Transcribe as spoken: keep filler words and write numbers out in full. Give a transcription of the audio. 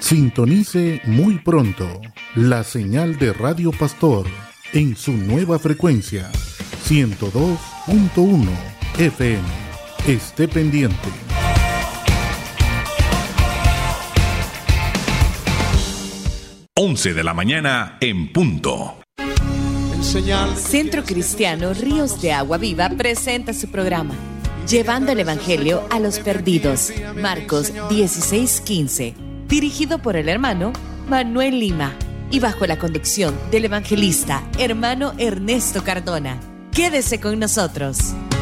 Sintonice muy pronto la señal de Radio Pastor en su nueva frecuencia ciento dos punto uno F M. Esté pendiente. once de la mañana en punto. Centro Cristiano Ríos de Agua Viva presenta su programa Llevando el Evangelio a los Perdidos, Marcos dieciséis quince, dirigido por el hermano Manuel Lima y bajo la conducción del evangelista hermano Ernesto Cardona. Quédese con nosotros.